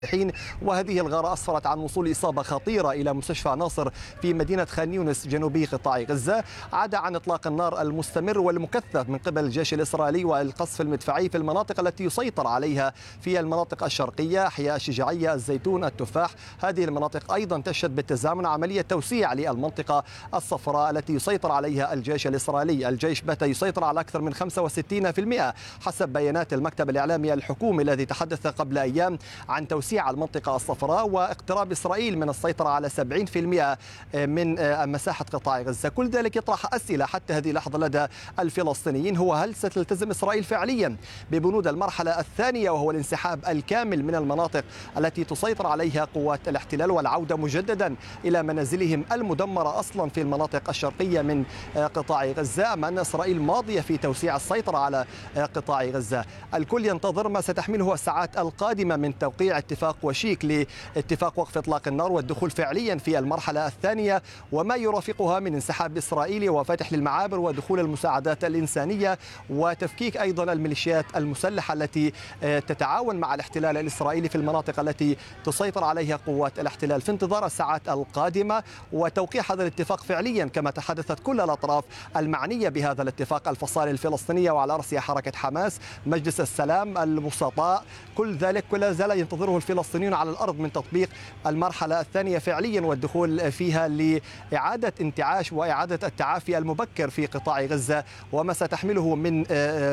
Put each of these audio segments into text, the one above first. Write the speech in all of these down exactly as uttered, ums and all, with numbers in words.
حين وهذه الغارة أسفرت عن وصول إصابة خطيرة إلى مستشفى ناصر في مدينة خان يونس جنوبي قطاع غزة، عدا عن إطلاق النار المستمر والمكثف من قبل الجيش الإسرائيلي والقصف المدفعي في المناطق التي يسيطر عليها في المناطق الشرقية، أحياء الشجاعية، الزيتون، التفاح. هذه المناطق أيضا تشهد بالتزامن عملية توسيع للمنطقة الصفراء التي يسيطر عليها الجيش الإسرائيلي. الجيش بات يسيطر على أكثر من خمسة وستين بالمئة حسب بيانات المكتب الإعلامي الحكومي الذي تحدث قبل أيام عن توسيع المنطقة الصفراء واقتراب إسرائيل من السيطرة على سبعين بالمئة من مساحة قطاع غزة. كل ذلك يطرح أسئلة حتى هذه اللحظة لدى الفلسطينيين، هو هل ستلتزم إسرائيل فعليا ببنود المرحلة الثانية وهو الانسحاب الكامل من المناطق التي تسيطر عليها قوات الاحتلال والعودة مجددا إلى منازلهم المدمرة أصلا في المناطق الشرقية من قطاع غزة، أم أن إسرائيل ماضية في توسيع السيطرة على قطاع غزة؟ الكل ينتظر ما ستحمله الساعات القادمة من توقيع اتفاق وشيك لاتفاق وقف إطلاق النار والدخول فعليا في المرحلة الثانية، وما يرافقها من انسحاب إسرائيلي وفتح للمعابر ودخول المساعدات الإنسانية وتفكيك أيضا الميليشيات المسلحة التي تتعاون مع الاحتلال الإسرائيلي في المناطق التي تسيطر عليها قوات الاحتلال. في انتظار الساعات القادمة وتوقيع هذا الاتفاق فعليا كما تحدثت كل الأطراف المعنية بهذا الاتفاق، الفصائل الفلسطينية وعلى رأسها حركة حماس، مجلس السلام، الوسطاء، كل ذلك ولا زال ينتظره الفلسطينيون على الأرض من تطبيق المرحلة الثانية فعليا والدخول فيها لإعادة انتعاش وإعادة التعافي المبكر في قطاع غزة، وما ستحمله من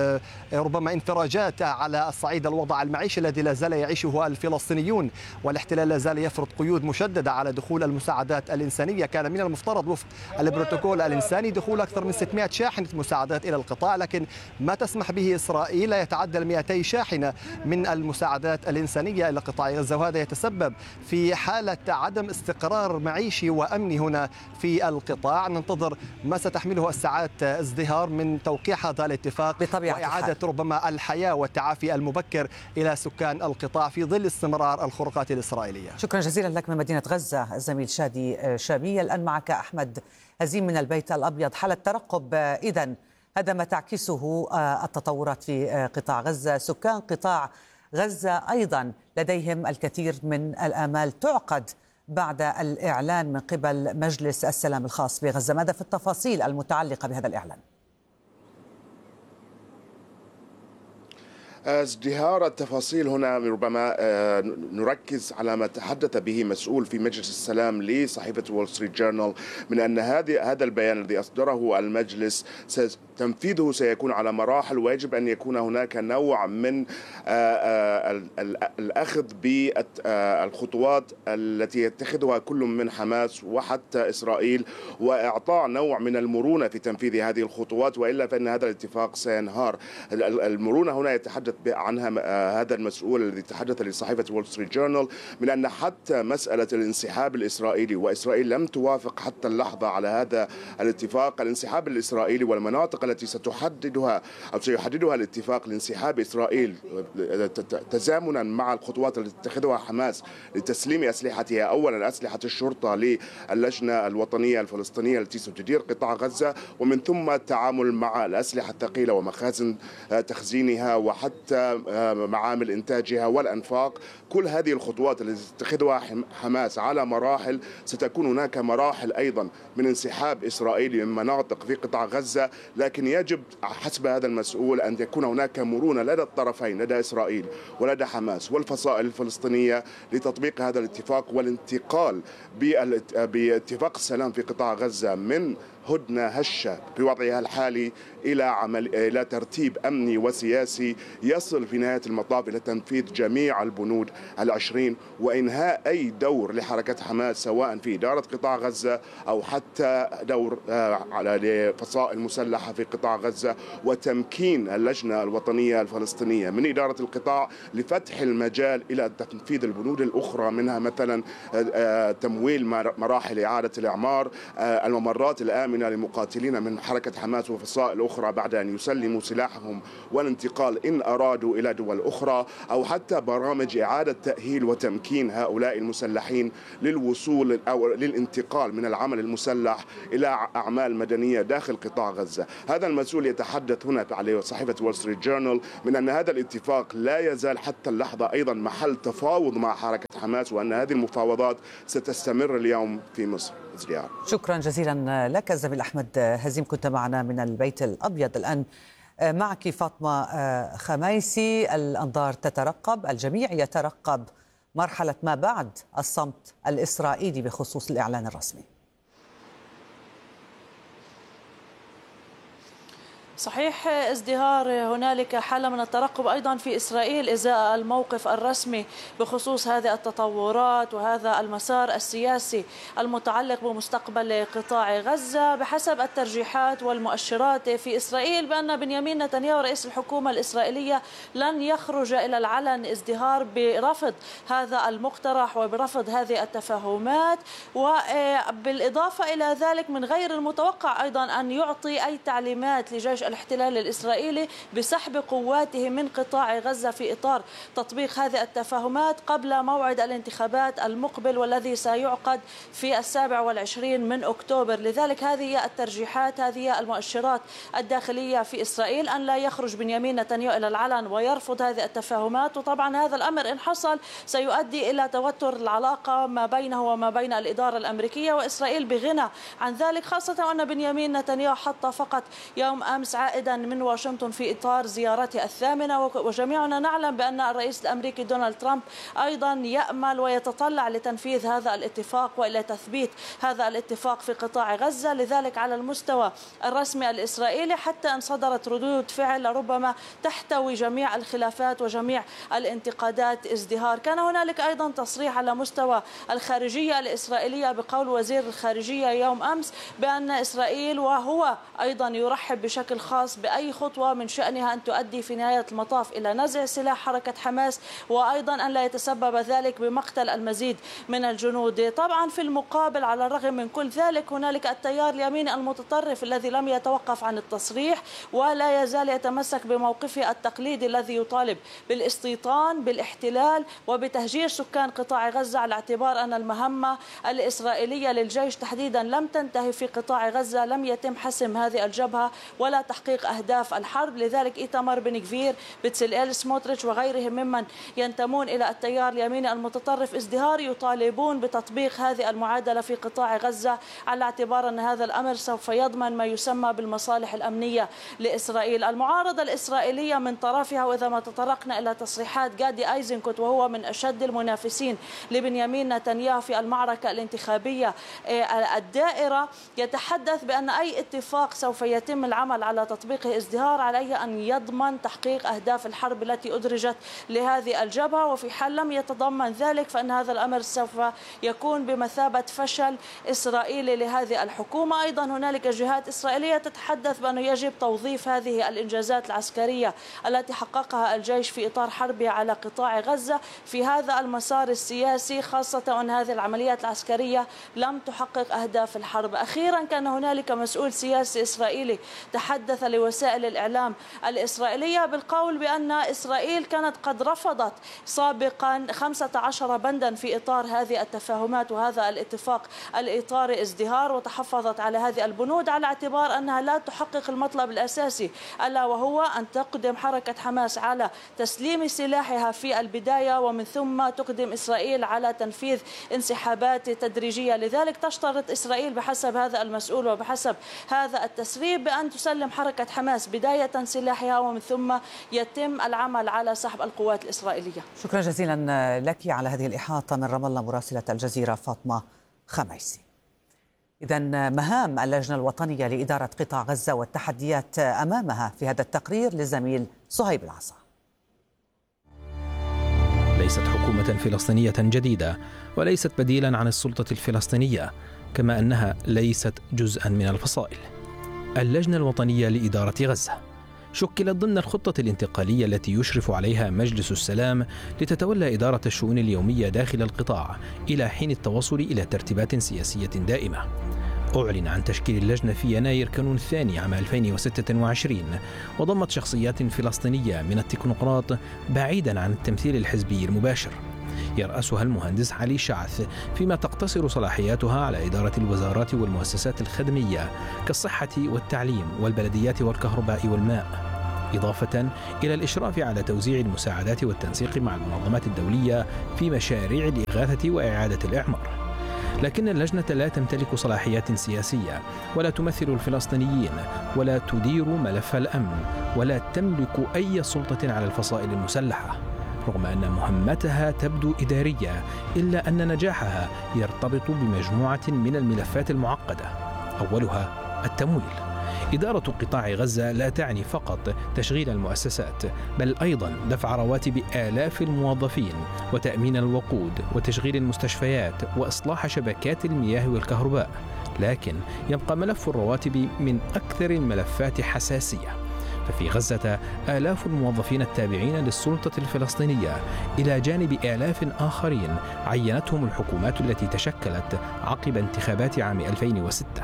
ربما انفراجات على الصعيد الوضع المعيشي الذي لا زال يعيشه الفلسطينيون، والاحتلال لا زال يفرض قيود مشددة على دخول المساعدات الإنسانية. كان من المفترض وفق البروتوكول الإنساني دخول أكثر من ستمائة شاحنة مساعدات إلى القطاع، لكن ما تسمح به إسرائيل لا يتعدى مئتي شاحنة من المساعدات الإنسانية إلى قطاع غزة، وهذا يتسبب في حالة عدم استقرار معيشي وأمني هنا في القطاع. ننتظر ما ستحمله الساعات ازدهار من توقيع هذا الاتفاق وإعادة ربما الحياة والتعافي المبكر إلى سكان القطاع في ظل استمرار الخروقات الإسرائيلية. شكرا جزيلا لك من مدينة غزة الزميل شادي شامية. الآن معك أحمد هزيم من البيت الأبيض. حالة ترقب إذن، هذا ما تعكسه التطورات في قطاع غزة. سكان قطاع غزة أيضا لديهم الكثير من الآمال تعقد بعد الإعلان من قبل مجلس السلام الخاص بغزة. ماذا في التفاصيل المتعلقة بهذا الإعلان؟ ازدهار التفاصيل هنا ربما نركز على ما تحدث به مسؤول في مجلس السلام لصحيفة وول ستريت جورنال من أن هذه هذا البيان الذي أصدره المجلس تنفيذه سيكون على مراحل، ويجب أن يكون هناك نوع من الأخذ بالخطوات التي يتخذها كل من حماس وحتى إسرائيل، وإعطاء نوع من المرونة في تنفيذ هذه الخطوات، وإلا فإن هذا الاتفاق سينهار. المرونة هنا يتحدث عنها هذا المسؤول الذي تحدث لصحيفة وول ستريت جورنال من أن حتى مسألة الانسحاب الإسرائيلي، وإسرائيل لم توافق حتى اللحظة على هذا الاتفاق، الانسحاب الإسرائيلي والمناطق التي ستحددها أو سيحددها الاتفاق لانسحاب إسرائيل تزامنا مع الخطوات التي تتخذها حماس لتسليم أسلحتها، أولا أسلحة الشرطة للجنة الوطنية الفلسطينية التي ستدير قطاع غزة، ومن ثم التعامل مع الأسلحة الثقيلة ومخازن تخزينها وحتى معامل إنتاجها والأنفاق. كل هذه الخطوات التي تتخذها حماس على مراحل، ستكون هناك مراحل أيضا من انسحاب إسرائيل من مناطق في قطاع غزة، لكن يجب حسب هذا المسؤول أن يكون هناك مرونة لدى الطرفين، لدى إسرائيل ولدى حماس والفصائل الفلسطينية لتطبيق هذا الاتفاق والانتقال باتفاق السلام في قطاع غزة من هدنة هشة بوضعها الحالي إلى عمل إلى ترتيب أمني وسياسي يصل في نهاية المطاف إلى تنفيذ جميع البنود العشرين وإنهاء أي دور لحركة حماس سواء في إدارة قطاع غزة أو حتى دور على فصائل مسلحة في قطاع غزة، وتمكين اللجنة الوطنية الفلسطينية من إدارة القطاع لفتح المجال إلى تنفيذ البنود الأخرى، منها مثلا تمويل مراحل إعادة الإعمار، الممرات الآمنة آمنة لمقاتلين من حركة حماس وفصائل أخرى بعد أن يسلموا سلاحهم والانتقال إن أرادوا إلى دول أخرى، أو حتى برامج إعادة تأهيل وتمكين هؤلاء المسلحين للوصول أو للانتقال من العمل المسلح إلى أعمال مدنية داخل قطاع غزة. هذا المسؤول يتحدث هنا على صحيفة وول ستريت جورنال من أن هذا الاتفاق لا يزال حتى اللحظة أيضا محل تفاوض مع حركة حماس، وأن هذه المفاوضات ستستمر اليوم في مصر. زيار. شكرا جزيلا لك الزميل أحمد هزيم، كنت معنا من البيت الأبيض. الآن معك فاطمة خميسي. الأنظار تترقب، الجميع يترقب مرحلة ما بعد الصمت الإسرائيلي بخصوص الإعلان الرسمي. صحيح ازدهار، هنالك حالة من الترقب أيضا في إسرائيل إزاء الموقف الرسمي بخصوص هذه التطورات وهذا المسار السياسي المتعلق بمستقبل قطاع غزة. بحسب الترجيحات والمؤشرات في إسرائيل بأن بنيامين نتنياهو رئيس الحكومة الإسرائيلية لن يخرج إلى العلن ازدهار برفض هذا المقترح وبرفض هذه التفاهمات، وبالإضافة إلى ذلك من غير المتوقع أيضا أن يعطي أي تعليمات لجيش الاحتلال الإسرائيلي بسحب قواته من قطاع غزة في إطار تطبيق هذه التفاهمات قبل موعد الانتخابات المقبل والذي سيعقد في السابع والعشرين من أكتوبر. لذلك هذه هي الترجيحات، هذه هي المؤشرات الداخلية في إسرائيل، أن لا يخرج بنيامين نتنياهو إلى العلن ويرفض هذه التفاهمات. وطبعا هذا الأمر إن حصل سيؤدي إلى توتر العلاقة ما بينه وما بين الإدارة الأمريكية، وإسرائيل بغنى عن ذلك، خاصة أن بنيامين نتنياهو حط فقط يوم أمس عائدا من واشنطن في إطار زيارته الثامنة، وجميعنا نعلم بأن الرئيس الأمريكي دونالد ترامب أيضا يأمل ويتطلع لتنفيذ هذا الاتفاق وإلى تثبيت هذا الاتفاق في قطاع غزة. لذلك على المستوى الرسمي الإسرائيلي حتى أن صدرت ردود فعل ربما تحتوي جميع الخلافات وجميع الانتقادات ازدهار. كان هنالك أيضا تصريح على مستوى الخارجية الإسرائيلية بقول وزير الخارجية يوم أمس بأن إسرائيل وهو أيضا يرحب بشكل خاص بأي خطوة من شأنها أن تؤدي في نهاية المطاف إلى نزع سلاح حركة حماس، وأيضا أن لا يتسبب ذلك بمقتل المزيد من الجنود. طبعا في المقابل على الرغم من كل ذلك هنالك التيار اليميني المتطرف الذي لم يتوقف عن التصريح ولا يزال يتمسك بموقفه التقليدي الذي يطالب بالاستيطان بالاحتلال وبتهجير سكان قطاع غزة، على اعتبار أن المهمة الإسرائيلية للجيش تحديدا لم تنتهي في قطاع غزة، لم يتم حسم هذه الجبهة ولا تحقيق أهداف الحرب. لذلك إيتامار بن غفير، بتسليل سموتريتش وغيرهم ممن ينتمون إلى التيار اليميني المتطرف ازدهار يطالبون بتطبيق هذه المعادلة في قطاع غزة، على اعتبار أن هذا الأمر سوف يضمن ما يسمى بالمصالح الأمنية لإسرائيل. المعارضة الإسرائيلية من طرفها، وإذا ما تطرقنا إلى تصريحات جادي أيزنكوت وهو من أشد المنافسين لبنيامين نتنياهو في المعركة الانتخابية الدائرة، يتحدث بأن أي اتفاق سوف يتم العمل على تطبيقه ازدهار عليه أن يضمن تحقيق أهداف الحرب التي أدرجت لهذه الجبهة، وفي حال لم يتضمن ذلك فإن هذا الأمر سوف يكون بمثابة فشل إسرائيلي لهذه الحكومة. أيضا هنالك جهات إسرائيلية تتحدث بأنه يجب توظيف هذه الإنجازات العسكرية التي حققها الجيش في إطار حربه على قطاع غزة في هذا المسار السياسي، خاصة أن هذه العمليات العسكرية لم تحقق أهداف الحرب. أخيرا كان هنالك مسؤول سياسي إسرائيلي تحدث لوسائل الإعلام الإسرائيلية بالقول بأن إسرائيل كانت قد رفضت سابقا خمسة عشر بندا في إطار هذه التفاهمات وهذا الاتفاق الإطاري ازدهار، وتحفظت على هذه البنود على اعتبار أنها لا تحقق المطلب الأساسي، ألا وهو أن تقدم حركة حماس على تسليم سلاحها في البداية ومن ثم تقدم إسرائيل على تنفيذ انسحابات تدريجية. لذلك تشترط إسرائيل بحسب هذا المسؤول وبحسب هذا التسريب بأن تسلم حركة حماس بداية سلاحها ومن ثم يتم العمل على سحب القوات الإسرائيلية. شكرا جزيلا لك على هذه الإحاطة من رام الله مراسلة الجزيرة فاطمة خميسي. إذن مهام اللجنة الوطنية لإدارة قطاع غزة والتحديات أمامها في هذا التقرير للزميل صهيب العصا. ليست حكومة فلسطينية جديدة وليست بديلا عن السلطة الفلسطينية، كما أنها ليست جزءا من الفصائل. اللجنة الوطنية لإدارة غزة شكلت ضمن الخطة الانتقالية التي يشرف عليها مجلس السلام لتتولى إدارة الشؤون اليومية داخل القطاع إلى حين التوصل إلى ترتيبات سياسية دائمة. أعلن عن تشكيل اللجنة في يناير كانون الثاني عام ألفين وستة وعشرين، وضمت شخصيات فلسطينية من التكنوقراط بعيدا عن التمثيل الحزبي المباشر. يرأسها المهندس علي شعث، فيما تقتصر صلاحياتها على إدارة الوزارات والمؤسسات الخدمية كالصحة والتعليم والبلديات والكهرباء والماء، إضافة إلى الإشراف على توزيع المساعدات والتنسيق مع المنظمات الدولية في مشاريع الإغاثة وإعادة الإعمار. لكن اللجنة لا تمتلك صلاحيات سياسية، ولا تمثل الفلسطينيين، ولا تدير ملف الأمن، ولا تملك أي سلطة على الفصائل المسلحة. رغم أن مهمتها تبدو إدارية، إلا أن نجاحها يرتبط بمجموعة من الملفات المعقدة. أولها التمويل. إدارة قطاع غزة لا تعني فقط تشغيل المؤسسات، بل أيضا دفع رواتب آلاف الموظفين، وتأمين الوقود، وتشغيل المستشفيات، وإصلاح شبكات المياه والكهرباء. لكن يبقى ملف الرواتب من أكثر الملفات حساسية. ففي غزة آلاف الموظفين التابعين للسلطة الفلسطينية، إلى جانب آلاف آخرين عينتهم الحكومات التي تشكلت عقب انتخابات عام ألفين وستة.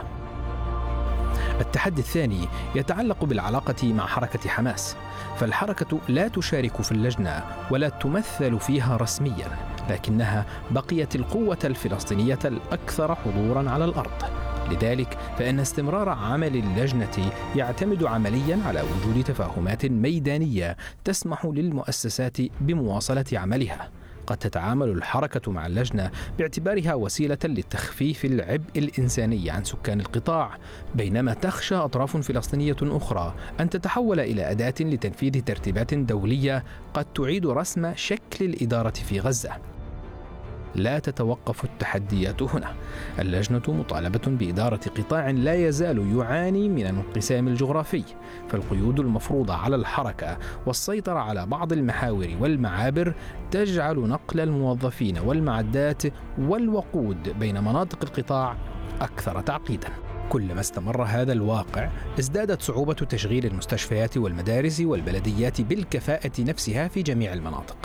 التحدي الثاني يتعلق بالعلاقة مع حركة حماس، فالحركة لا تشارك في اللجنة ولا تمثل فيها رسميا، لكنها بقيت القوة الفلسطينية الأكثر حضورا على الأرض. لذلك فإن استمرار عمل اللجنة يعتمد عمليا على وجود تفاهمات ميدانية تسمح للمؤسسات بمواصلة عملها. قد تتعامل الحركة مع اللجنة باعتبارها وسيلة لتخفيف العبء الإنساني عن سكان القطاع، بينما تخشى أطراف فلسطينية أخرى أن تتحول إلى أداة لتنفيذ ترتيبات دولية قد تعيد رسم شكل الإدارة في غزة. لا تتوقف التحديات هنا. اللجنة مطالبة بإدارة قطاع لا يزال يعاني من الانقسام الجغرافي، فالقيود المفروضة على الحركة والسيطرة على بعض المحاور والمعابر تجعل نقل الموظفين والمعدات والوقود بين مناطق القطاع أكثر تعقيدا. كلما استمر هذا الواقع ازدادت صعوبة تشغيل المستشفيات والمدارس والبلديات بالكفاءة نفسها في جميع المناطق.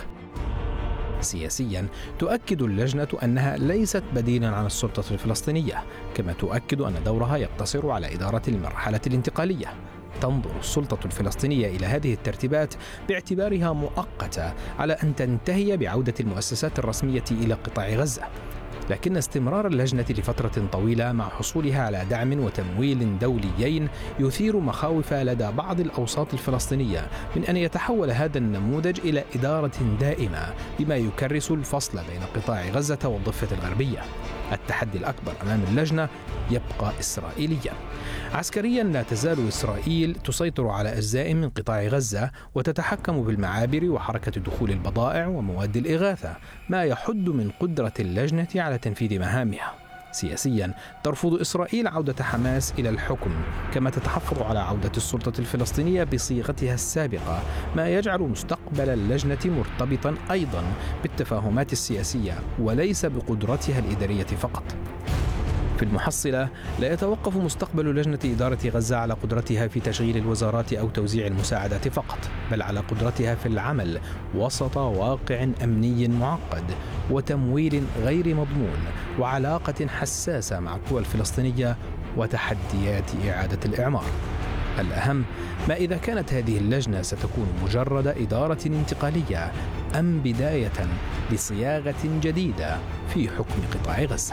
سياسيا تؤكد اللجنة أنها ليست بديلا عن السلطة الفلسطينية، كما تؤكد أن دورها يقتصر على إدارة المرحلة الانتقالية. تنظر السلطة الفلسطينية إلى هذه الترتيبات باعتبارها مؤقتة على أن تنتهي بعودة المؤسسات الرسمية إلى قطاع غزة. لكن استمرار اللجنة لفترة طويلة مع حصولها على دعم وتمويل دوليين يثير مخاوف لدى بعض الأوساط الفلسطينية من أن يتحول هذا النموذج إلى إدارة دائمة، بما يكرس الفصل بين قطاع غزة والضفة الغربية. التحدي الأكبر أمام اللجنة يبقى إسرائيليا. عسكريا لا تزال إسرائيل تسيطر على أجزاء من قطاع غزة وتتحكم بالمعابر وحركة دخول البضائع ومواد الإغاثة، ما يحد من قدرة اللجنة على تنفيذ مهامها. سياسيا ترفض إسرائيل عودة حماس إلى الحكم، كما تتحفظ على عودة السلطة الفلسطينية بصيغتها السابقة، ما يجعل مستقبل اللجنة مرتبطا أيضا بالتفاهمات السياسية وليس بقدرتها الإدارية فقط. في المحصلة لا يتوقف مستقبل لجنة إدارة غزة على قدرتها في تشغيل الوزارات أو توزيع المساعدات فقط، بل على قدرتها في العمل وسط واقع أمني معقد وتمويل غير مضمون وعلاقة حساسة مع القوى الفلسطينية وتحديات إعادة الإعمار. الأهم ما إذا كانت هذه اللجنة ستكون مجرد إدارة انتقالية أم بداية لصياغة جديدة في حكم قطاع غزة.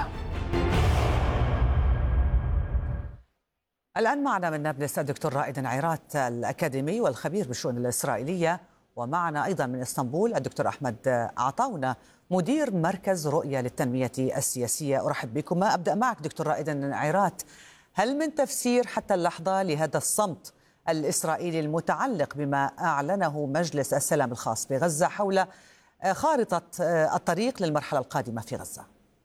الآن معنا من نابلس الدكتور رائد عيرات الأكاديمي والخبير بالشؤون الإسرائيلية، ومعنا أيضا من إسطنبول الدكتور أحمد عطاونة مدير مركز رؤية للتنمية السياسية. أرحب بكما. أبدأ معك دكتور رائد عيرات، هل من تفسير حتى اللحظة لهذا الصمت الإسرائيلي المتعلق بما أعلنه مجلس السلام الخاص بغزة حول خارطة الطريق للمرحلة القادمة في غزة؟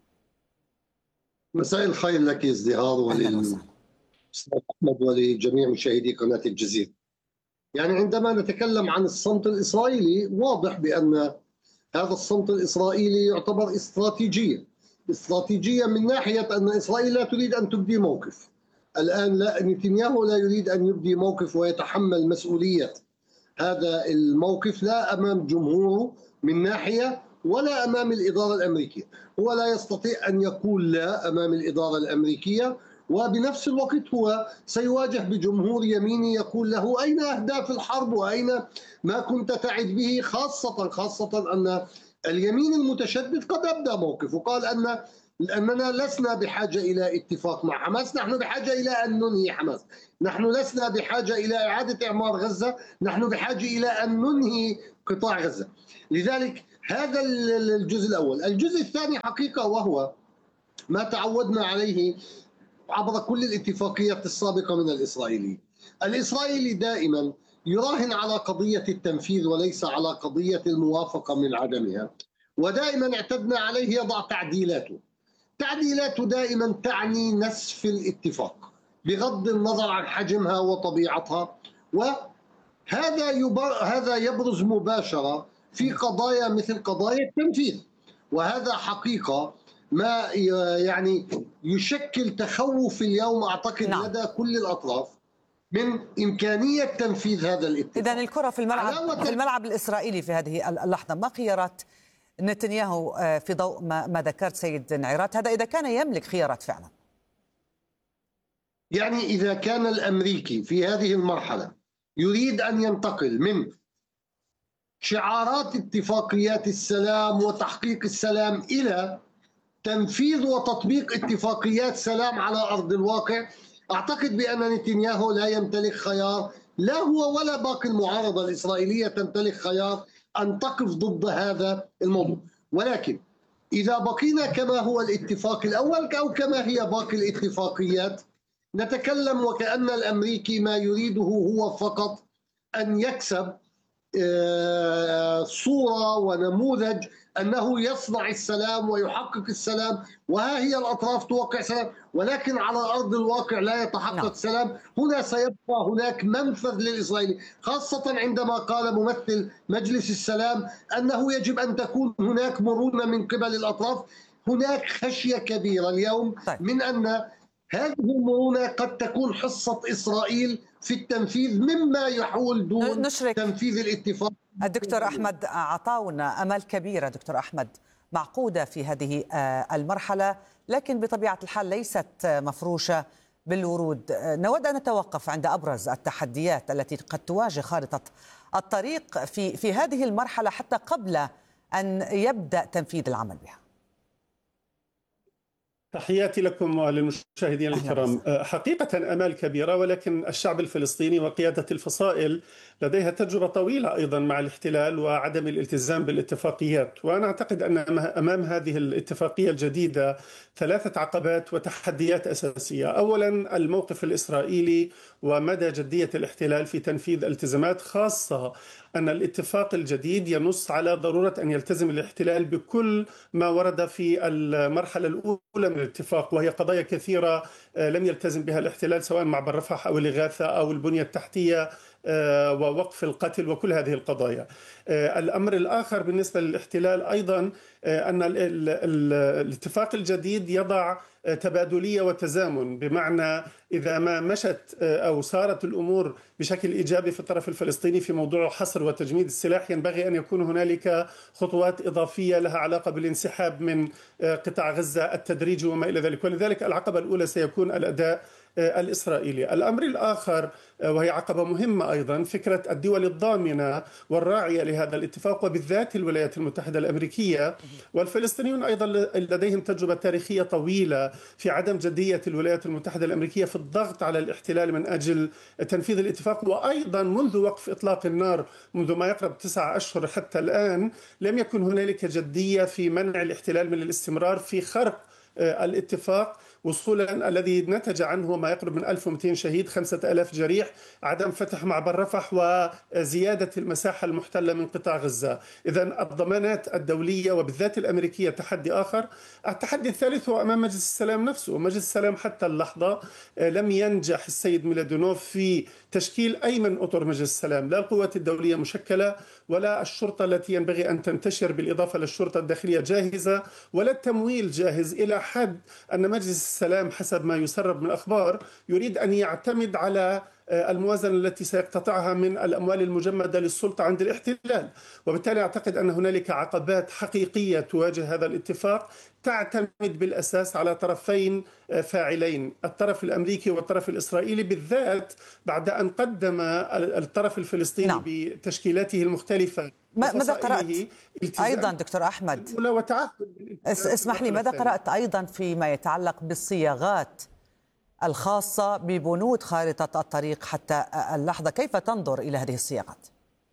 مساء الخير لك ازدهار ولل أستاذ أحمد ولجميع مشاهدي قناة الجزيرة. يعني عندما نتكلم عن الصمت الإسرائيلي واضح بأن هذا الصمت الإسرائيلي يعتبر استراتيجية استراتيجية من ناحية أن إسرائيل لا تريد أن تبدي موقف. الآن لا نتنياهو لا يريد أن يبدي موقف ويتحمل مسؤولية هذا الموقف لا أمام جمهوره من ناحية ولا أمام الإدارة الأمريكية. هو لا يستطيع أن يقول لا أمام الإدارة الأمريكية، وبنفس الوقت هو سيواجه بجمهور يميني يقول له أين أهداف الحرب وأين ما كنت تعد به، خاصة خاصة أن اليمين المتشدد قد أبدى موقف وقال أن أننا لسنا بحاجة إلى اتفاق مع حماس، نحن بحاجة إلى أن ننهي حماس، نحن لسنا بحاجة إلى إعادة إعمار غزة، نحن بحاجة إلى أن ننهي قطاع غزة. لذلك هذا الجزء الأول. الجزء الثاني حقيقة وهو ما تعودنا عليه عبر كل الاتفاقيات السابقة من الإسرائيلي. الإسرائيلي دائما يراهن على قضية التنفيذ وليس على قضية الموافقة من عدمها، ودائما اعتدنا عليه يضع تعديلاته. تعديلاته دائما تعني نسف الاتفاق بغض النظر عن حجمها وطبيعتها، وهذا يبر... هذا يبرز مباشرة في قضايا مثل قضايا التنفيذ، وهذا حقيقة ما يعني يشكل تخوف اليوم أعتقد نعم. لدى كل الأطراف من إمكانية تنفيذ هذا الاتفاق. إذن الكرة في الملعب في الملعب الإسرائيلي في هذه اللحظة. ما خيارات نتنياهو في ضوء ما, ما ذكرت سيد نعيرات، هذا إذا كان يملك خيارات فعلا؟ يعني إذا كان الأمريكي في هذه المرحلة يريد أن ينتقل من شعارات اتفاقيات السلام وتحقيق السلام إلى تنفيذ وتطبيق اتفاقيات سلام على أرض الواقع، أعتقد بأن نتنياهو لا يمتلك خيار، لا هو ولا باقي المعارضة الإسرائيلية تمتلك خيار أن تقف ضد هذا الموضوع. ولكن إذا بقينا كما هو الاتفاق الأول أو كما هي باقي الاتفاقيات، نتكلم وكأن الأمريكي ما يريده هو فقط أن يكسب صورة ونموذج أنه يصنع السلام ويحقق السلام، وها هي الأطراف توقع سلام، ولكن على أرض الواقع لا يتحقق نعم. سلام. هنا سيبقى هناك منفذ للإسرائيلي، خاصة عندما قال ممثل مجلس السلام أنه يجب أن تكون هناك مرونة من قبل الأطراف. هناك خشية كبيرة اليوم طيب. من أن هذه المرونة قد تكون حصة إسرائيل في التنفيذ مما يحول دون نشرك. تنفيذ الاتفاق. الدكتور أحمد عطاونا أمال كبيرة دكتور أحمد معقودة في هذه المرحلة، لكن بطبيعة الحال ليست مفروشة بالورود. نود أن نتوقف عند أبرز التحديات التي قد تواجه خارطة الطريق في في هذه المرحلة حتى قبل أن يبدأ تنفيذ العمل بها. تحياتي لكم وللمشاهدين الكرام. حقيقة أمال كبيرة، ولكن الشعب الفلسطيني وقيادة الفصائل لديها تجربة طويلة أيضا مع الاحتلال وعدم الالتزام بالاتفاقيات، وأنا أعتقد أن أمام هذه الاتفاقية الجديدة ثلاثة عقبات وتحديات أساسية. أولا الموقف الإسرائيلي ومدى جدية الاحتلال في تنفيذ التزامات، خاصة أن الاتفاق الجديد ينص على ضرورة أن يلتزم الاحتلال بكل ما ورد في المرحلة الأولى من الاتفاق، وهي قضايا كثيرة لم يلتزم بها الاحتلال سواء معبر رفح أو الإغاثة أو البنية التحتية ووقف القتل وكل هذه القضايا. الأمر الآخر بالنسبة للاحتلال أيضا أن الاتفاق الجديد يضع تبادلية وتزامن، بمعنى إذا ما مشت أو صارت الأمور بشكل إيجابي في الطرف الفلسطيني في موضوع حصر وتجميد السلاح، ينبغي أن يكون هنالك خطوات إضافية لها علاقة بالانسحاب من قطاع غزة التدريجي وما إلى ذلك. ولذلك العقبة الأولى سيكون الأداء الإسرائيلي. الأمر الآخر وهي عقبة مهمة أيضا، فكرة الدول الضامنة والراعية لهذا الاتفاق وبالذات الولايات المتحدة الأمريكية، والفلسطينيون أيضا لديهم تجربة تاريخية طويلة في عدم جدية الولايات المتحدة الأمريكية في الضغط على الاحتلال من أجل تنفيذ الاتفاق، وأيضا منذ وقف إطلاق النار منذ ما يقرب تسعة أشهر حتى الآن لم يكن هنالك جدية في منع الاحتلال من الاستمرار في خرق الاتفاق، وصولا الذي نتج عنه ما يقرب من ألف ومئتين شهيد، خمسة آلاف جريح، عدم فتح معبر رفح وزيادة المساحة المحتلة من قطاع غزة. إذن الضمانات الدولية وبالذات الأمريكية تحدي آخر. التحدي الثالث هو أمام مجلس السلام نفسه. مجلس السلام حتى اللحظة لم ينجح السيد ميلادونوف في تشكيل أي من أطر مجلس السلام، لا القوات الدولية مشكلة ولا الشرطة التي ينبغي أن تنتشر بالإضافة للشرطة الداخلية جاهزة ولا التمويل جاهز، إلى حد أن مجلس السلام حسب ما يسرب من الأخبار يريد أن يعتمد على الموازنة التي سيقتطعها من الأموال المجمدة للسلطة عند الاحتلال. وبالتالي أعتقد أن هنالك عقبات حقيقية تواجه هذا الاتفاق تعتمد بالأساس على طرفين فاعلين، الطرف الأمريكي والطرف الإسرائيلي، بالذات بعد أن قدم الطرف الفلسطيني نعم. بتشكيلاته المختلفة. ماذا قرأت أيضا دكتور أحمد؟ اسمح لي، ماذا قرأت أيضا فيما يتعلق بالصياغات الخاصة ببنود خارطة الطريق حتى اللحظة؟ كيف تنظر إلى هذه الصياغات؟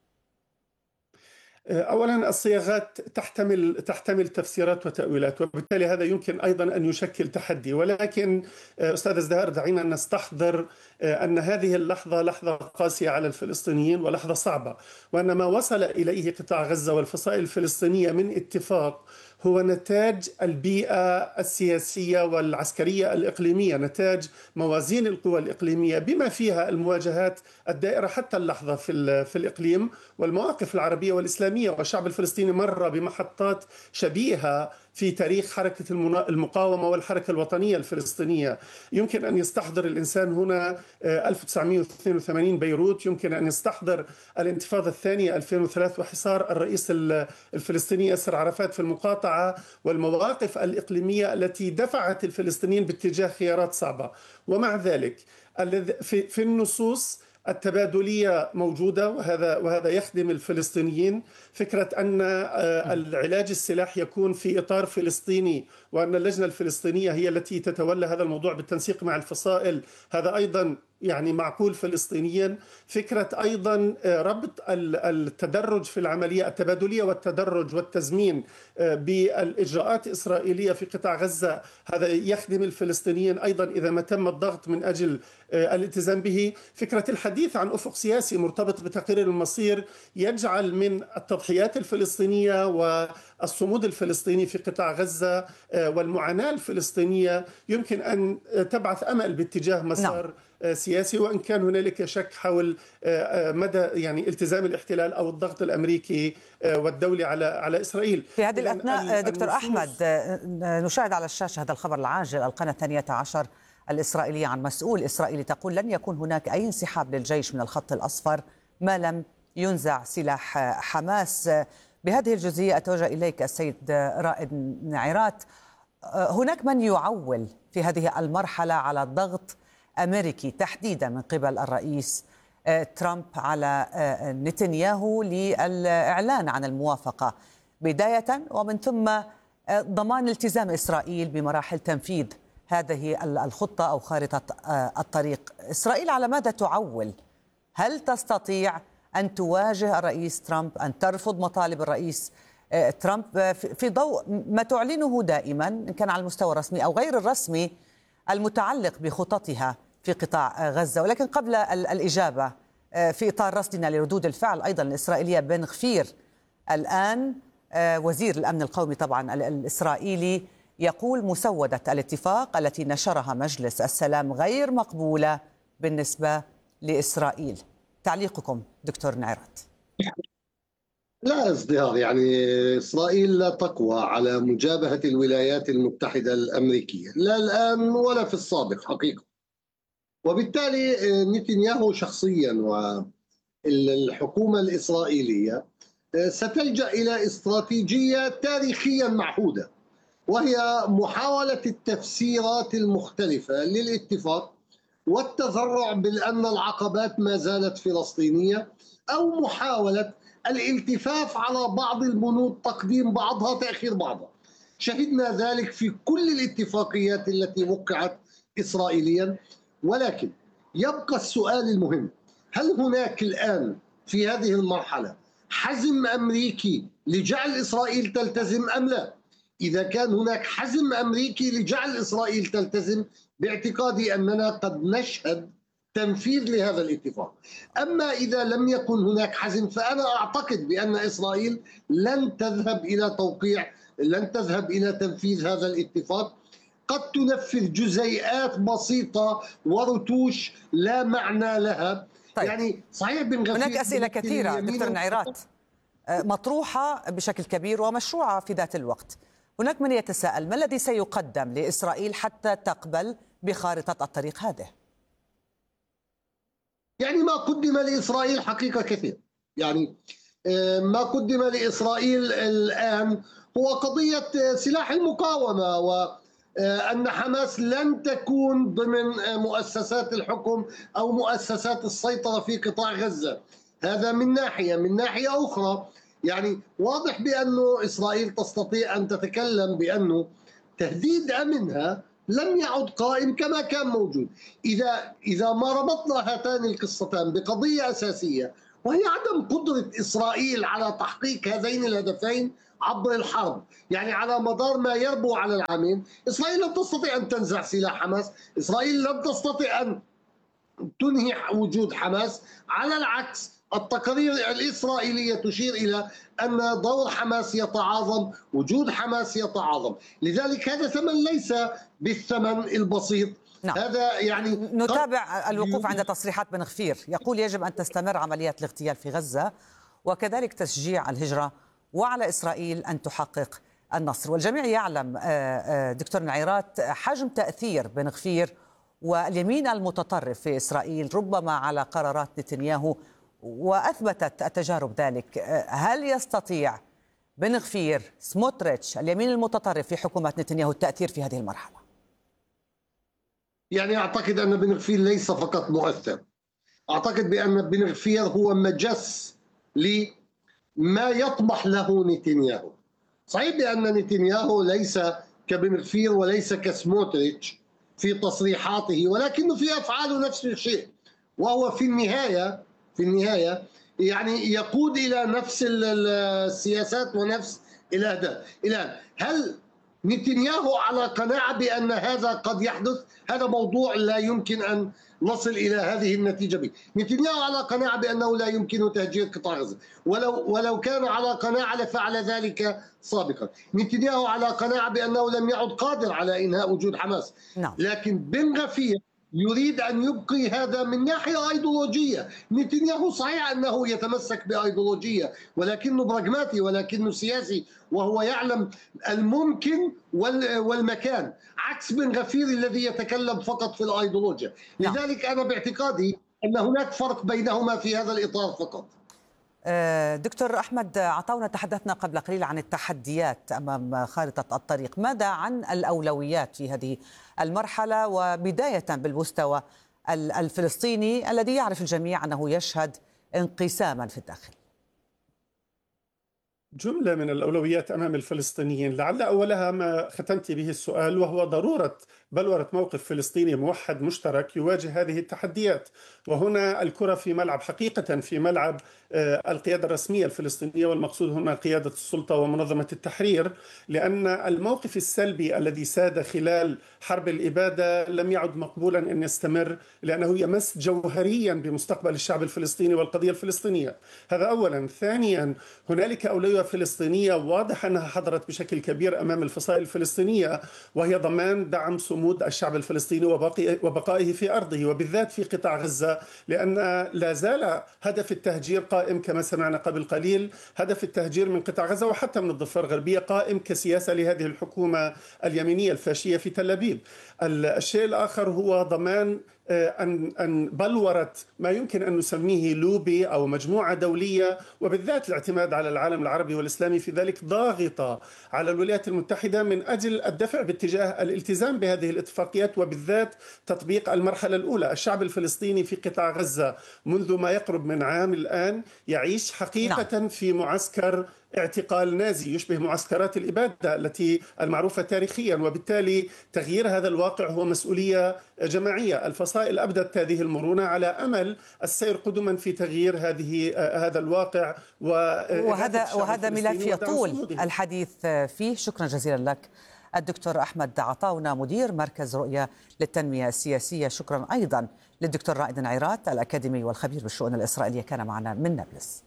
أولا الصياغات تحتمل تحتمل تفسيرات وتأويلات، وبالتالي هذا يمكن أيضا أن يشكل تحدي. ولكن أستاذ ازدهار دعينا نستحضر أن هذه اللحظة لحظة قاسية على الفلسطينيين ولحظة صعبة، وأن ما وصل إليه قطاع غزة والفصائل الفلسطينية من اتفاق هو نتاج البيئة السياسية والعسكرية الإقليمية، نتاج موازين القوى الإقليمية بما فيها المواجهات الدائرة حتى اللحظة في, في الإقليم والمواقف العربية والإسلامية. والشعب الفلسطيني مر بمحطات شبيهة في تاريخ حركة المقاومة والحركة الوطنية الفلسطينية. يمكن أن يستحضر الإنسان هنا ألف وتسعمئة واثنين وثمانين بيروت، يمكن أن يستحضر الانتفاضة الثانية ألفين وثلاثة وحصار الرئيس الفلسطيني ياسر عرفات في المقاطعة والمواقف الإقليمية التي دفعت الفلسطينيين باتجاه خيارات صعبة. ومع ذلك في النصوص التبادلية موجودة، وهذا وهذا يخدم الفلسطينيين. فكرة أن العلاج السلاح يكون في إطار فلسطيني وأن اللجنة الفلسطينية هي التي تتولى هذا الموضوع بالتنسيق مع الفصائل، هذا أيضا يعني معقول فلسطينيا. فكرة أيضا ربط التدرج في العملية التبادلية والتدرج والتزمين بالإجراءات الإسرائيلية في قطاع غزة، هذا يخدم الفلسطينيين أيضا إذا ما تم الضغط من أجل الالتزام به. فكرة الحديث عن أفق سياسي مرتبط بتقرير المصير يجعل من التضحيات الفلسطينية والصمود الفلسطيني في قطاع غزة والمعاناة الفلسطينية يمكن أن تبعث أمل باتجاه مسار نعم. سياسي، وإن كان هنالك شك حول مدى يعني التزام الاحتلال أو الضغط الأمريكي والدولي على على إسرائيل. في هذه الأثناء دكتور أحمد، نشاهد على الشاشة هذا الخبر العاجل. القناة الثانية عشر الإسرائيلية عن مسؤول إسرائيلي تقول لن يكون هناك أي انسحاب للجيش من الخط الأصفر ما لم ينزع سلاح حماس. بهذه الجزئية أتوجه إليك السيد رائد نعيرات. هناك من يعول في هذه المرحلة على ضغط أمريكي تحديدا من قبل الرئيس ترامب على نتنياهو للإعلان عن الموافقة بداية، ومن ثم ضمان التزام إسرائيل بمراحل تنفيذ هذه الخطة أو خارطة الطريق. إسرائيل على ماذا تعول؟ هل تستطيع أن تواجه الرئيس ترامب، أن ترفض مطالب الرئيس ترامب في ضوء ما تعلنه دائما إن كان على المستوى الرسمي أو غير الرسمي المتعلق بخططها في قطاع غزة؟ ولكن قبل الإجابة في إطار رصدنا لردود الفعل أيضا الإسرائيلية، بن غفير الآن وزير الأمن القومي طبعا الإسرائيلي يقول مسودة الاتفاق التي نشرها مجلس السلام غير مقبولة بالنسبة لإسرائيل. تعليقكم دكتور نعيرات؟ لا ازدهار، يعني إسرائيل لا تقوى على مجابهة الولايات المتحدة الأمريكية لا الآن ولا في السابق حقيقة، وبالتالي نتنياهو شخصيا والحكومة الإسرائيلية ستلجأ إلى استراتيجية تاريخيا معهودة، وهي محاولة التفسيرات المختلفة للاتفاق والتذرع بأن العقبات ما زالت فلسطينية، أو محاولة الالتفاف على بعض البنود، تقديم بعضها تأخير بعضها. شهدنا ذلك في كل الاتفاقيات التي وقعت إسرائيليا. ولكن يبقى السؤال المهم، هل هناك الآن في هذه المرحلة حزم أمريكي لجعل إسرائيل تلتزم أم لا؟ إذا كان هناك حزم أمريكي لجعل إسرائيل تلتزم، باعتقادي أننا قد نشهد تنفيذ لهذا الاتفاق. أما إذا لم يكن هناك حزم فأنا أعتقد بأن إسرائيل لن تذهب إلى توقيع لن تذهب إلى تنفيذ هذا الاتفاق. قد تنفذ جزيئات بسيطة ورتوش لا معنى لها. طيب. يعني صحيح بن غفير هناك أسئلة كثيرة دكتور نعيرات مطروحة بشكل كبير ومشروعة في ذات الوقت. هناك من يتساءل ما الذي سيقدم لإسرائيل حتى تقبل بخارطة الطريق هذه؟ يعني ما قدم لإسرائيل حقيقة كثير. يعني ما قدم لإسرائيل الآن هو قضية سلاح المقاومة، وأن حماس لن تكون ضمن مؤسسات الحكم أو مؤسسات السيطرة في قطاع غزة. هذا من ناحية. من ناحية أخرى يعني واضح بأنه إسرائيل تستطيع أن تتكلم بأنه تهديد أمنها لم يعد قائم كما كان موجود. إذا إذا ما ربطنا هاتان القصتان بقضية أساسية وهي عدم قدرة إسرائيل على تحقيق هذين الهدفين عبر الحرب، يعني على مدار ما يربو على العامين إسرائيل لن تستطيع أن تنزع سلاح حماس، إسرائيل لن تستطيع أن تنهي وجود حماس. على العكس التقارير الإسرائيلية تشير إلى أن دور حماس يتعاظم، وجود حماس يتعاظم، لذلك هذا ثمن ليس بالثمن البسيط. نعم. هذا يعني نتابع الوقوف عند تصريحات بن غفير، يقول يجب أن تستمر عمليات الاغتيال في غزة وكذلك تشجيع الهجرة، وعلى إسرائيل أن تحقق النصر. والجميع يعلم دكتور نعيرات حجم تأثير بن غفير واليمين المتطرف في إسرائيل ربما على قرارات نتنياهو، وأثبتت التجارب ذلك. هل يستطيع بن غفير، سموتريتش، اليمين المتطرف في حكومة نتنياهو التأثير في هذه المرحلة؟ يعني أعتقد أن بن غفير ليس فقط مؤثر، أعتقد بأن بن غفير هو مجس لما يطمح له نتنياهو. صحيح بأن نتنياهو ليس كبن غفير وليس كسموتريتش في تصريحاته، ولكنه في أفعاله نفس الشيء، وهو في النهاية في النهاية يعني يقود إلى نفس السياسات ونفس الأهداف. الآن هل نتنياهو على قناعة بأن هذا قد يحدث؟ هذا موضوع لا يمكن أن نصل إلى هذه النتيجة به. نتنياهو على قناعة بأنه لا يمكن تهجير قطاع غزة، ولو ولو كان على قناعة لفعل ذلك سابقا. نتنياهو على قناعة بأنه لم يعد قادر على إنهاء وجود حماس. نعم. لكن بن غفير يريد أن يبقي هذا من ناحية أيديولوجية. نتنياهو صحيح أنه يتمسك بأيديولوجية، ولكنه براغماتي، ولكنه سياسي، وهو يعلم الممكن والمكان، عكس بن غفير الذي يتكلم فقط في الأيديولوجيا. لذلك أنا باعتقادي أن هناك فرق بينهما في هذا الإطار فقط. دكتور أحمد عطاونا، تحدثنا قبل قليل عن التحديات أمام خارطة الطريق، ماذا عن الأولويات في هذه المرحلة، وبداية بالمستوى الفلسطيني الذي يعرف الجميع أنه يشهد انقساما في الداخل؟ جملة من الأولويات أمام الفلسطينيين، لعل أولها ما ختمت به السؤال، وهو ضرورة بلورة موقف فلسطيني موحد مشترك يواجه هذه التحديات. وهنا الكرة في ملعب، حقيقة في ملعب القيادة الرسمية الفلسطينية، والمقصود هنا قيادة السلطة ومنظمة التحرير، لأن الموقف السلبي الذي ساد خلال حرب الإبادة لم يعد مقبولا أن يستمر، لأنه يمس جوهريا بمستقبل الشعب الفلسطيني والقضية الفلسطينية. هذا أولا. ثانيا، هنالك أولوية فلسطينية واضح أنها حضرت بشكل كبير أمام الفصائل الفلسطينية، وهي ضمان دعم صمود الشعب الفلسطيني وبقائه في أرضه، وبالذات في قطاع غزة، لأن لا زال هدف التهجير قائم كما سمعنا قبل قليل. هدف التهجير من قطاع غزة وحتى من الضفة الغربية قائم كسياسة لهذه الحكومة اليمينية الفاشية في تل أبيب. الشيء الآخر هو ضمان أن أن بلورت ما يمكن أن نسميه لوبي أو مجموعة دولية، وبالذات الاعتماد على العالم العربي والإسلامي في ذلك، ضاغطة على الولايات المتحدة من أجل الدفع باتجاه الالتزام بهذه الاتفاقيات، وبالذات تطبيق المرحلة الأولى. الشعب الفلسطيني في قطاع غزة منذ ما يقرب من عام الآن يعيش حقيقة نعم. في معسكر اعتقال نازي يشبه معسكرات الإبادة التي المعروفة تاريخيا، وبالتالي تغيير هذا الواقع هو مسؤولية جماعية. الفصائل أبدت هذه المرونة على أمل السير قدما في تغيير هذه هذا الواقع، وهذا وهذا ملف يطول الحديث فيه. شكرا جزيلا لك الدكتور أحمد عطاونا، مدير مركز رؤية للتنمية السياسية. شكرا أيضا للدكتور رائد نعيرات الأكاديمي والخبير بالشؤون الإسرائيلية، كان معنا من نابلس.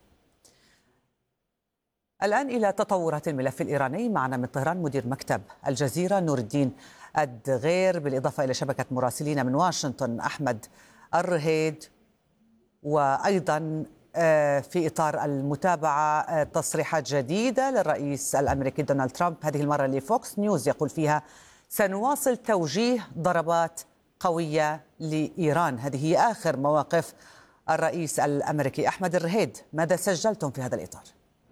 الآن إلى تطورات الملف الإيراني، معنا من طهران مدير مكتب الجزيرة نور الدين الدغير، بالإضافة إلى شبكة مراسلين من واشنطن أحمد الرهيد، وأيضا في إطار المتابعة تصريحات جديدة للرئيس الأمريكي دونالد ترامب، هذه المرة لفوكس نيوز، يقول فيها سنواصل توجيه ضربات قوية لإيران. هذه هي آخر مواقف الرئيس الأمريكي. أحمد الرهيد، ماذا سجلتم في هذا الإطار؟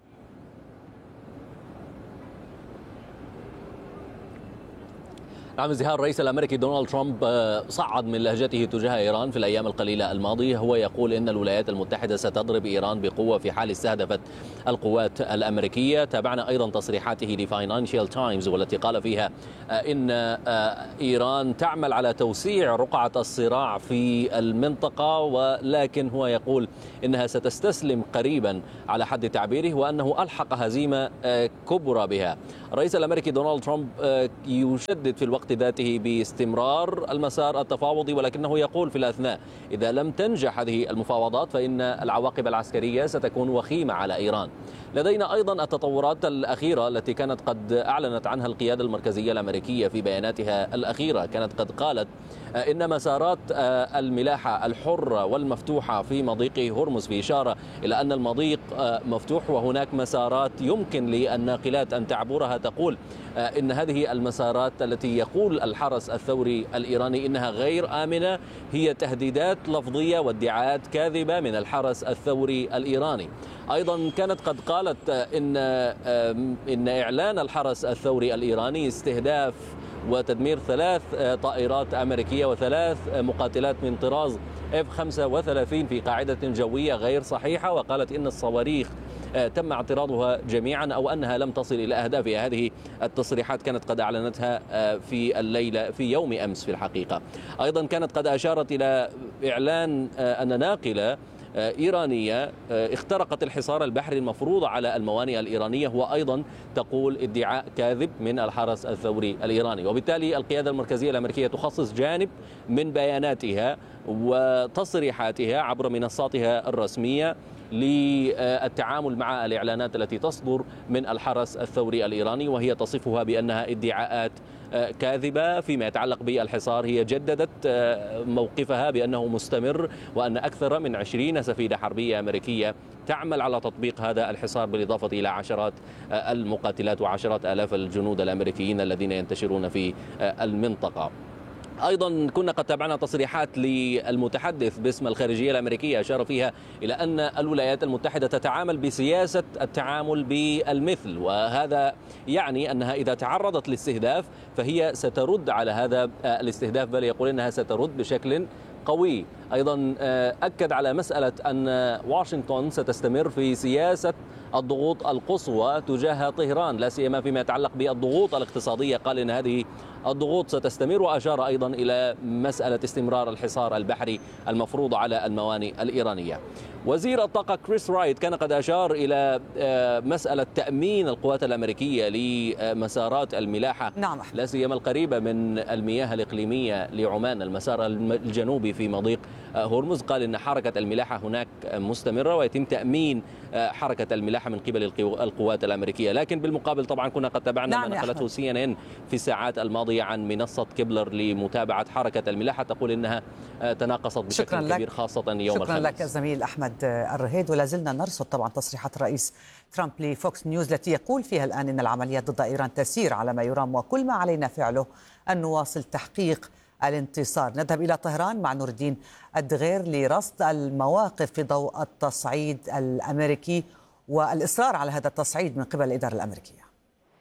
نعم، ازدهار الرئيس الأمريكي دونالد ترامب صعد من لهجته تجاه إيران في الأيام القليلة الماضية. هو يقول إن الولايات المتحدة ستضرب إيران بقوة في حال استهدفت القوات الأمريكية. تابعنا أيضا تصريحاته لفاينانشال تايمز والتي قال فيها إن إيران تعمل على توسيع رقعة الصراع في المنطقة، ولكن هو يقول إنها ستستسلم قريبا على حد تعبيره، وأنه ألحق هزيمة كبرى بها. الرئيس الأمريكي دونالد ترامب يشدد في الوقت ذاته باستمرار المسار التفاوضي، ولكنه يقول في الأثناء إذا لم تنجح هذه المفاوضات فإن العواقب العسكرية ستكون وخيمة على إيران. لدينا أيضا التطورات الأخيرة التي كانت قد أعلنت عنها القيادة المركزية الأمريكية في بياناتها الأخيرة. كانت قد قالت إن مسارات الملاحة الحرة والمفتوحة في مضيق هرمز، في إشارة إلى أن المضيق مفتوح وهناك مسارات يمكن للناقلات أن تعبرها. تقول إن هذه المسارات التي يقول الحرس الثوري الإيراني إنها غير آمنة هي تهديدات لفظية وادعاءات كاذبة من الحرس الثوري الإيراني. أيضا كانت قد قالت إن إن إعلان الحرس الثوري الإيراني استهداف وتدمير ثلاث طائرات أمريكية وثلاث مقاتلات من طراز إف خمسة وثلاثين في قاعدة جوية غير صحيحة، وقالت إن الصواريخ تم اعتراضها جميعا أو أنها لم تصل إلى أهدافها. هذه التصريحات كانت قد أعلنتها في الليلة في يوم أمس في الحقيقة. أيضا كانت قد أشارت إلى إعلان أن ناقلة إيرانية اخترقت الحصار البحري المفروض على الموانئ الإيرانية، وأيضا تقول ادعاء كاذب من الحرس الثوري الإيراني. وبالتالي القيادة المركزية الأمريكية تخصص جانب من بياناتها وتصريحاتها عبر منصاتها الرسمية للتعامل مع الإعلانات التي تصدر من الحرس الثوري الإيراني، وهي تصفها بأنها ادعاءات كاذبة. فيما يتعلق بالحصار هي جددت موقفها بأنه مستمر، وأن أكثر من عشرين سفينة حربية أمريكية تعمل على تطبيق هذا الحصار، بالإضافة إلى عشرات المقاتلات وعشرات آلاف الجنود الأمريكيين الذين ينتشرون في المنطقة. أيضا كنا قد تابعنا تصريحات للمتحدث باسم الخارجية الأمريكية أشار فيها إلى أن الولايات المتحدة تتعامل بسياسة التعامل بالمثل، وهذا يعني أنها إذا تعرضت لاستهداف فهي سترد على هذا الاستهداف، بل يقول أنها سترد بشكل قوي. أيضا أكد على مسألة أن واشنطن ستستمر في سياسة الضغوط القصوى تجاه طهران، لا سيما فيما يتعلق بالضغوط الاقتصادية. قال إن هذه الضغوط ستستمر، وأشار أيضا إلى مسألة استمرار الحصار البحري المفروض على الموانئ الإيرانية. وزير الطاقة كريس رايت كان قد أشار إلى مسألة تأمين القوات الأمريكية لمسارات الملاحة، نعم، لا سيما القريبة من المياه الإقليمية لعمان، المسار الجنوبي في مضيق هرمز. قال إن حركة الملاحة هناك مستمرة ويتم تأمين حركة الملاحة من قبل القوات الأمريكية. لكن بالمقابل طبعا كنا قد تابعنا نعم ما نقلته سي ان ان في الساعات الماضية عن منصة كيبلر لمتابعة حركة الملاحة، تقول إنها تناقصت بشكل كبير خاصة يوم شكرا الخميس. شكرا لك الزميل أحمد الرهيد. ولا زلنا نرصد طبعا تصريحات الرئيس ترامب لفوكس نيوز التي يقول فيها الآن إن العمليات ضد إيران تسير على ما يرام، وكل ما علينا فعله أن نواصل تحقيق الانتصار. نذهب إلى طهران مع نور الدين الدغير لرصد المواقف في ضوء التصعيد الأمريكي والإصرار على هذا التصعيد من قبل الإدارة الأمريكية.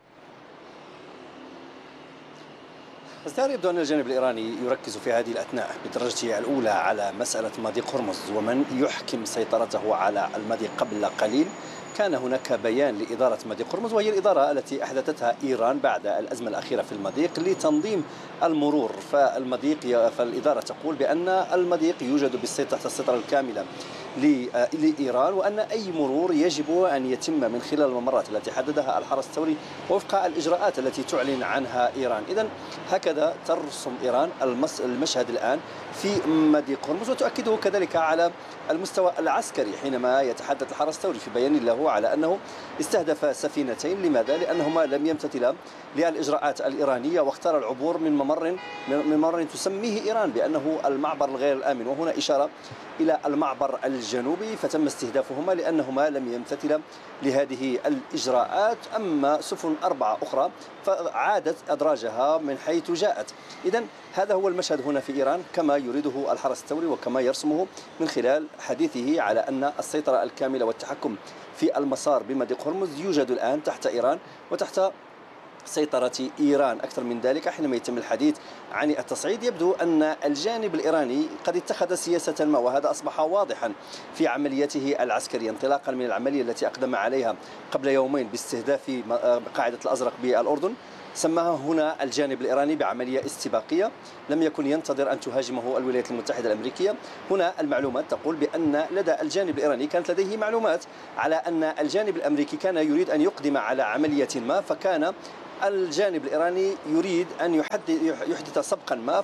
ازدهار يبدو أن الجانب الإيراني يركز في هذه الأثناء بدرجته الأولى على مسألة مضيق هرمز ومن يحكم سيطرته على المضيق. قبل قليل كان هناك بيان لإدارة مضيق هرمز، وهي الإدارة التي أحدثتها إيران بعد الأزمة الأخيرة في المضيق لتنظيم المرور. فالمضيق فالإدارة تقول بأن المضيق يوجد تحت السيطرة الكاملة لإيران، وأن أي مرور يجب أن يتم من خلال الممرات التي حددها الحرس الثوري وفق الإجراءات التي تعلن عنها إيران. إذن هكذا ترسم إيران المشهد الآن في مضيق هرمز، وتؤكده كذلك على المستوى العسكري حينما يتحدث الحرس الثوري في بيان له على أنه استهدف سفينتين. لماذا؟ لأنهما لم يمتثلا للإجراءات الإيرانية واختار العبور من ممر من ممر تسميه إيران بأنه المعبر الغير الآمن، وهنا إشارة إلى المعبر الجوي. الجنوبي فتم استهدافهما لأنهما لم يمتثلا لهذه الإجراءات. أما سفن أربعة أخرى فعادت أدراجها من حيث جاءت. إذن هذا هو المشهد هنا في إيران كما يريده الحرس الثوري وكما يرسمه من خلال حديثه على أن السيطرة الكاملة والتحكم في المسار بمضيق هرمز يوجد الآن تحت إيران وتحت سيطرة إيران. أكثر من ذلك حينما يتم الحديث عن التصعيد يبدو أن الجانب الإيراني قد اتخذ سياسة ما، وهذا أصبح واضحا في عمليته العسكرية انطلاقا من العملية التي أقدم عليها قبل يومين باستهداف قاعدة الأزرق بالأردن. سماها هنا الجانب الإيراني بعملية استباقية، لم يكن ينتظر أن تهاجمه الولايات المتحدة الأمريكية. هنا المعلومات تقول بأن لدى الجانب الإيراني كانت لديه معلومات على أن الجانب الأمريكي كان يريد أن يقدم على عملية ما، فكان الجانب الإيراني يريد أن يحدث سبقا ما،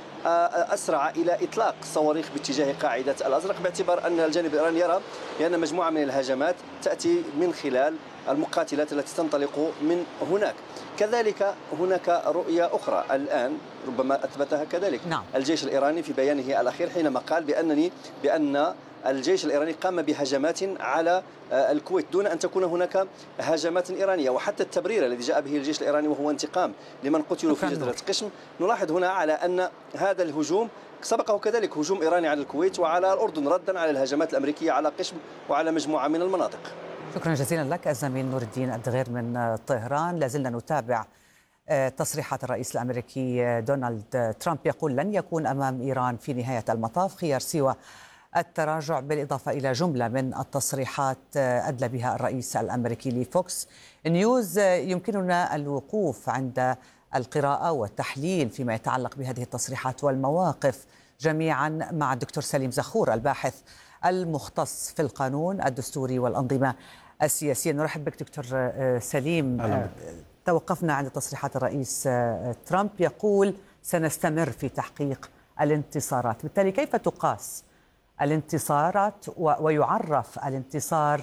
فأسرع إلى إطلاق صواريخ باتجاه قاعدة الأزرق، باعتبار أن الجانب الإيراني يرى بأن مجموعة من الهجمات تأتي من خلال المقاتلات التي تنطلق من هناك. كذلك هناك رؤية أخرى الآن ربما أثبتها كذلك نعم. الجيش الإيراني في بيانه الأخير حينما قال بأنني بأن الجيش الإيراني قام بهجمات على الكويت دون أن تكون هناك هجمات إيرانية. وحتى التبرير الذي جاء به الجيش الإيراني وهو انتقام لمن قتلوا في جزيرة قشم، نلاحظ هنا على أن هذا الهجوم سبقه كذلك هجوم إيراني على الكويت وعلى الأردن ردا على الهجمات الأمريكية على قشم وعلى مجموعة من المناطق. شكرا جزيلا لك الزميل نور الدين الدغير من طهران. لازلنا نتابع تصريحات الرئيس الأمريكي دونالد ترامب، يقول لن يكون أمام إيران في نهاية المطاف خيار سوى التراجع، بالإضافة إلى جملة من التصريحات أدلى بها الرئيس الأمريكي لفوكس نيوز. يمكننا الوقوف عند القراءة والتحليل فيما يتعلق بهذه التصريحات والمواقف جميعا مع الدكتور سليم زخور الباحث المختص في القانون الدستوري والأنظمة السياسية. نرحب بك دكتور سليم. أهلا. توقفنا عند تصريحات الرئيس ترامب يقول سنستمر في تحقيق الانتصارات، بالتالي كيف تقاس الانتصارات ويعرف الانتصار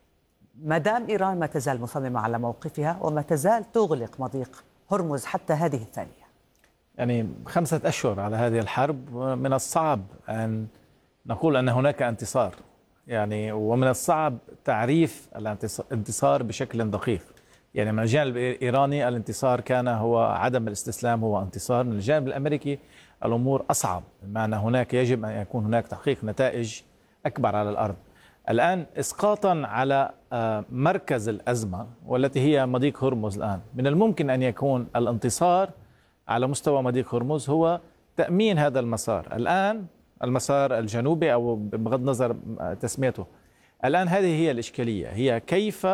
ما دام إيران ما تزال مصممة على موقفها وما تزال تغلق مضيق هرمز حتى هذه الثانية؟ يعني خمسة أشهر على هذه الحرب، من الصعب أن نقول أن هناك انتصار، يعني ومن الصعب تعريف الانتصار بشكل دقيق. يعني من الجانب الإيراني الانتصار كان هو عدم الاستسلام هو انتصار، من الجانب الأمريكي الأمور أصعب، بمعنى هناك يجب أن يكون هناك تحقيق نتائج أكبر على الأرض. الآن إسقاطا على مركز الأزمة والتي هي مضيق هرمز، الآن من الممكن أن يكون الانتصار على مستوى مضيق هرمز هو تأمين هذا المسار، الآن المسار الجنوبي أو بغض النظر تسميته. الآن هذه هي الإشكالية، هي كيف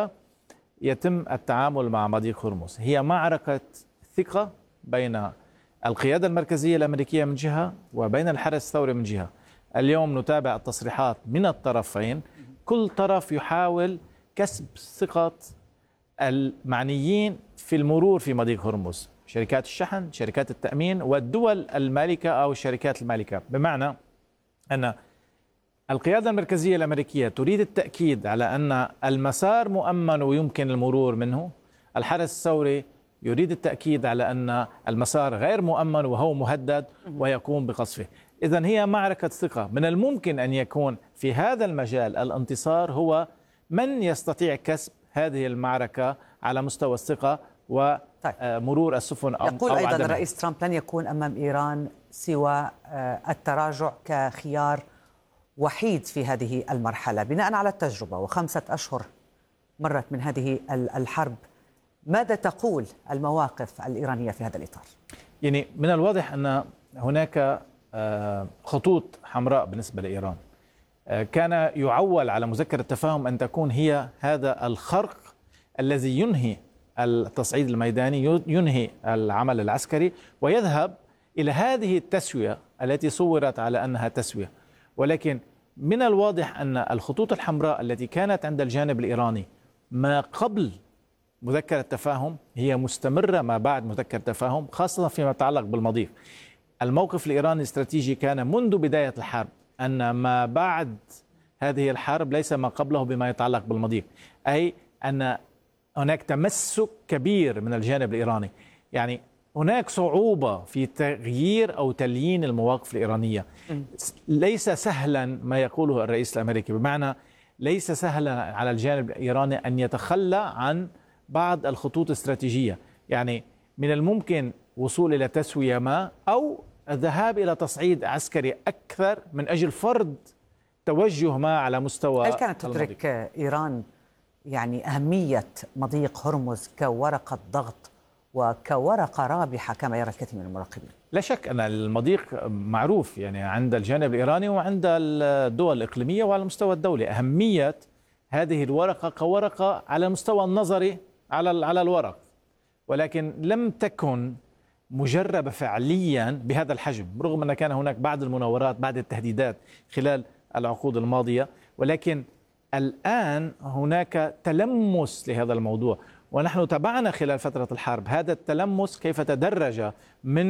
يتم التعامل مع مضيق هرمز. هي معركة ثقة بين القيادة المركزية الأمريكية من جهة وبين الحرس الثوري من جهة. اليوم نتابع التصريحات من الطرفين، كل طرف يحاول كسب ثقة المعنيين في المرور في مضيق هرمز، شركات الشحن، شركات التأمين، والدول المالكة أو الشركات المالكة. بمعنى أن القيادة المركزية الأمريكية تريد التأكيد على أن المسار مؤمن ويمكن المرور منه، الحرس الثوري يريد التأكيد على أن المسار غير مؤمن وهو مهدد ويقوم بقصفه. إذن هي معركة ثقة. من الممكن أن يكون في هذا المجال الانتصار هو من يستطيع كسب هذه المعركة على مستوى الثقة ومرور السفن أو يقول أيضا الرئيس ترامب لن يكون أمام إيران سوى التراجع كخيار وحيد في هذه المرحلة بناء على التجربة، وخمسة أشهر مرت من هذه الحرب. ماذا تقول المواقف الإيرانية في هذا الإطار؟ يعني من الواضح أن هناك خطوط حمراء بالنسبة لإيران. كان يعول على مذكرة التفاهم أن تكون هي هذا الخرق الذي ينهي التصعيد الميداني، ينهي العمل العسكري، ويذهب إلى هذه التسوية التي صورت على أنها تسوية. ولكن من الواضح أن الخطوط الحمراء التي كانت عند الجانب الإيراني ما قبل مذكرة التفاهم هي مستمرة ما بعد مذكرة التفاهم، خاصة فيما يتعلق بالمضيق. الموقف الإيراني الاستراتيجي كان منذ بداية الحرب أن ما بعد هذه الحرب ليس ما قبله بما يتعلق بالمضيق، أي أن هناك تمسك كبير من الجانب الإيراني. يعني هناك صعوبة في تغيير أو تليين المواقف الإيرانية. ليس سهلا ما يقوله الرئيس الأمريكي، بمعنى ليس سهلا على الجانب الإيراني أن يتخلى عن بعض الخطوط الاستراتيجية. يعني من الممكن وصول إلى تسوية ما أو الذهاب إلى تصعيد عسكري أكثر من أجل فرض توجه ما على مستوى. هل كانت تدرك إيران يعني أهمية مضيق هرمز كورقة ضغط وكورقة رابحة كما يرى الكثير من المراقبين؟ لا شك أن المضيق معروف يعني عند الجانب الإيراني وعند الدول الإقليمية وعلى المستوى الدولي. أهمية هذه الورقة كورقة على المستوى النظري على على الورق، ولكن لم تكن مجربة فعليا بهذا الحجم، رغم أن كان هناك بعض المناورات بعض التهديدات خلال العقود الماضية، ولكن الآن هناك تلمس لهذا الموضوع، ونحن تابعنا خلال فترة الحرب هذا التلمس كيف تدرج من